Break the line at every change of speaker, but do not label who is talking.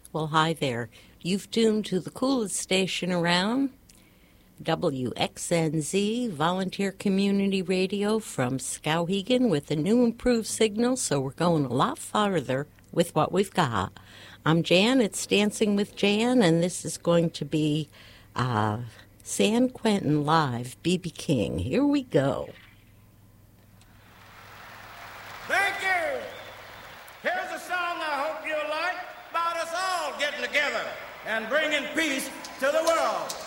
Well, hi there. You've tuned to the coolest station around, WXNZ, Volunteer Community Radio from Skowhegan with a new improved signal, so we're going a lot farther with what we've got. I'm Jan, it's Dancing with Jan, and this is going to be San Quentin Live, B.B. King. Here we go.
Thank you. Here's a song I hope you'll like about us all getting together and bringing peace to the world.